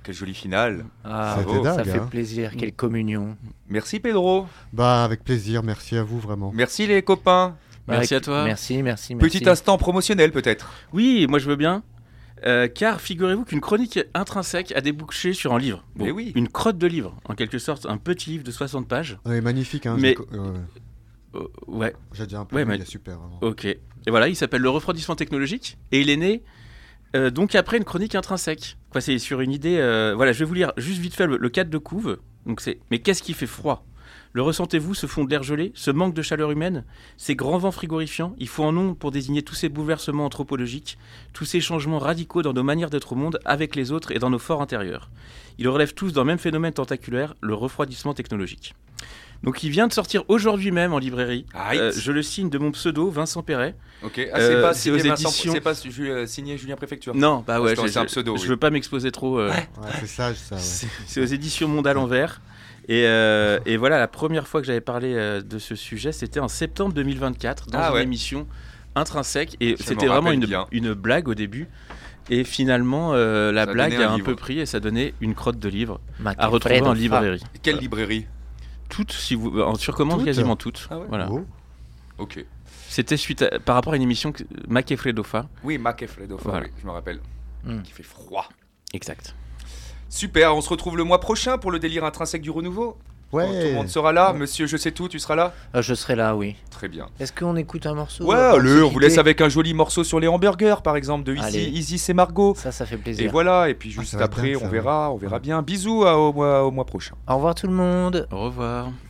quelle jolie finale. Ah, C'était dingue, ça fait hein. plaisir, quelle communion. Merci Pedro. Bah, avec plaisir, merci à vous vraiment. Merci les copains. Merci à toi. Merci. Petit instant promotionnel peut-être. Oui, moi je veux bien. Car figurez-vous qu'une chronique intrinsèque a débouché sur un livre. Mais oui. Une crotte de livre, en quelque sorte, un petit livre de 60 pages. Ouais, magnifique, hein. Mais- J'ai Ouais, j'ai déjà un peu Ouais, lu, mais- il est super vraiment. ok. Et voilà, il s'appelle Le refroidissement technologique. Et il est né donc après une chronique intrinsèque. Quoi, c'est sur une idée. Voilà, je vais vous lire juste vite fait le cadre de couve. Donc c'est. Mais qu'est-ce qui fait froid ? Le ressentez-vous, ce fond d'air gelé, ce manque de chaleur humaine, ces grands vents frigorifiants? Il faut un nom pour désigner tous ces bouleversements anthropologiques, tous ces changements radicaux dans nos manières d'être au monde, avec les autres et dans nos forts intérieurs. Ils relèvent tous d'un même phénomène tentaculaire, le refroidissement technologique. Donc il vient de sortir aujourd'hui même en librairie. Aïe. Je le signe de mon pseudo, Vincent Perret. Ok. C'est pas c'est aux signé Vincent- éditions- c'est pas signé Julien Préfecture. Non, bah ouais, Parce que c'est un pseudo, je oui. veux pas m'exposer trop. Ouais, c'est sage ça, ouais. C'est aux éditions Monde à l'envers. Et voilà, la première fois que j'avais parlé de ce sujet, c'était en septembre 2024 dans Ah une ouais. émission intrinsèque. Et Je c'était m'en vraiment rappelle bien. une blague au début. Et finalement, la Ça a blague donné un a un livre. peu pris et ça donnait une crotte de livre Macchio à retrouver en Freddo. librairie. Quelle librairie? Toutes, si vous, sur commande, Toutes quasiment toutes. Ah ouais. Voilà. Oh. Ok. C'était par rapport à une émission Mac et Fredo Fa. Oui, Mac et Fredo, Voilà. oui, je me rappelle. Mm. Qui fait froid. Exact. Super, on se retrouve le mois prochain pour le délire intrinsèque du renouveau. Ouais. Tout le monde sera là. Monsieur, je sais tout, tu seras là? Je serai là, oui. Très bien. Est-ce qu'on écoute un morceau Ouais, avant de allez, se on vous laisse quitter avec un joli morceau sur les hamburgers, par exemple, de Allez. Isis et Margot. Ça fait plaisir. Et voilà, et puis juste ça va être après, dingue, ça, on verra bien. Bisous au mois prochain. Au revoir tout le monde. Au revoir.